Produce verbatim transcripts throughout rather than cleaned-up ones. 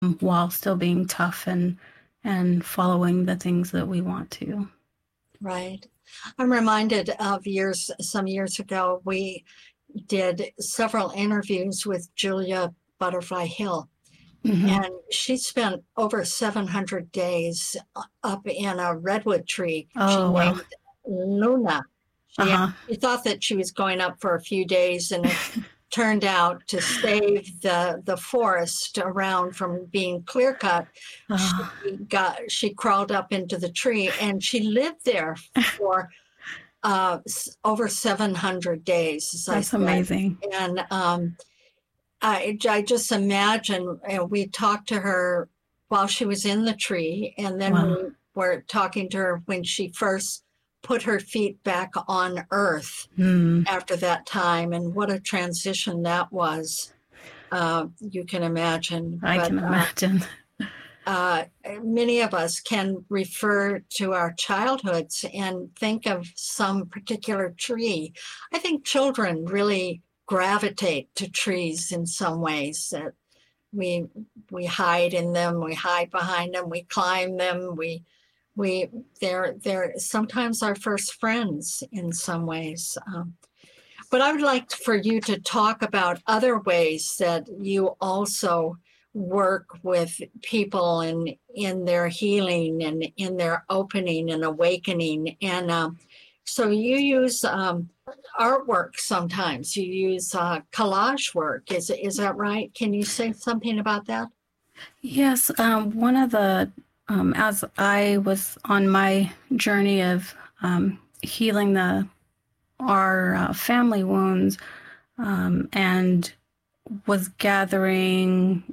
while still being tough and and following the things that we want to. Right. I'm reminded of years, some years ago, we did several interviews with Julia Butterfly Hill, Mm-hmm. and she spent over seven hundred days up in a redwood tree she Oh, wow. named Luna. She, Uh-huh. she thought that she was going up for a few days, and it turned out to save the the forest around from being clear cut. She Uh, got she crawled up into the tree, and she lived there for uh, over seven hundred days, as I that's said. amazing. And um, I, I just imagine, you know, we talked to her while she was in the tree, and then Wow. we were talking to her when she first put her feet back on earth Hmm. after that time, and what a transition that was. Uh, you can imagine. I But can uh, imagine. uh, many of us can refer to our childhoods and think of some particular tree. I think children really gravitate to trees in some ways. That we we hide in them, we hide behind them, we climb them. We we they're they're sometimes our first friends in some ways. Um, but I would like for you to talk about other ways that you also work with people in in their healing and in their opening and awakening. And um, so you use um, artwork sometimes. You use uh, collage work. Is is that right? Can you say something about that? Yes, um, one of the, um, as I was on my journey of um, healing the our uh, family wounds, um, and was gathering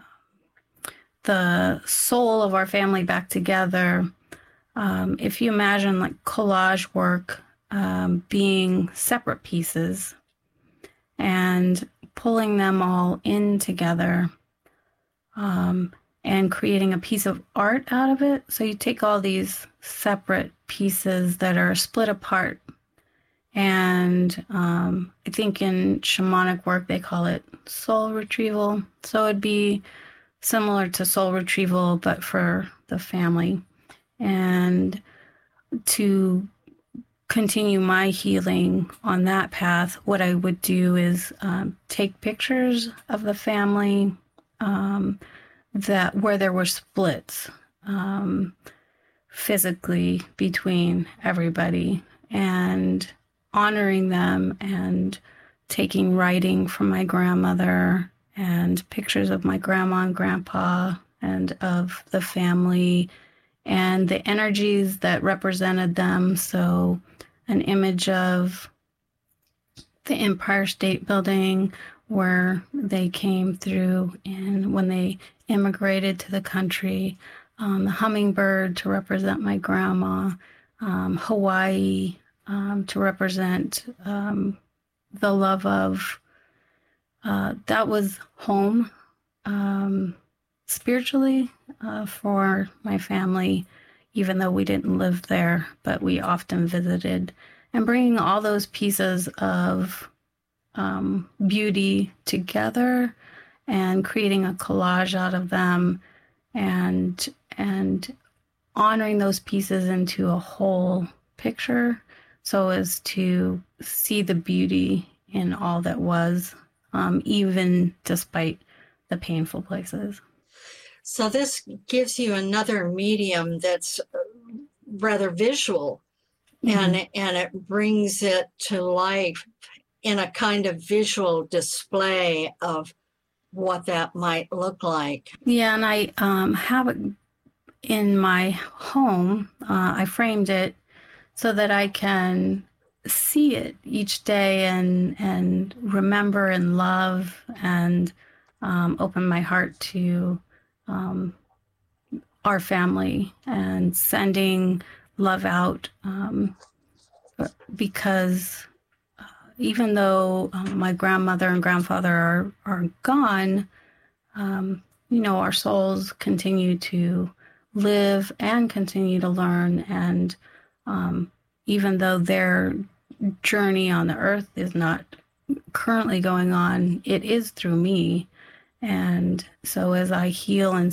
the soul of our family back together. Um, if you imagine like collage work um, being separate pieces and pulling them all in together, um, and creating a piece of art out of it. So you take all these separate pieces that are split apart. And um, I think in shamanic work, they call it soul retrieval. So it'd be similar to soul retrieval, but for the family. And to continue my healing on that path, what I would do is um, take pictures of the family um, that where there were splits um, physically between everybody, and honoring them, and taking writing from my grandmother and pictures of my grandma and grandpa and of the family and the energies that represented them. So an image of the Empire State Building where they came through and when they immigrated to the country, um, the hummingbird to represent my grandma, um, Hawaii um, to represent um, the love of, uh, that was home um, spiritually uh, for my family, even though we didn't live there, but we often visited. And bringing all those pieces of um, beauty together and creating a collage out of them, and and honoring those pieces into a whole picture so as to see the beauty in all that was, um, even despite the painful places. So this gives you another medium that's rather visual, Mm-hmm. and and it brings it to life in a kind of visual display of what that might look like. Yeah, and I um, have it in my home. Uh, I framed it so that I can see it each day and and remember and love and um, open my heart to um, our family and sending love out, um, because uh, even though um, my grandmother and grandfather are, are gone, um, you know, our souls continue to live and continue to learn. And um, even though their journey on the earth is not currently going on, it is through me. And so as I heal and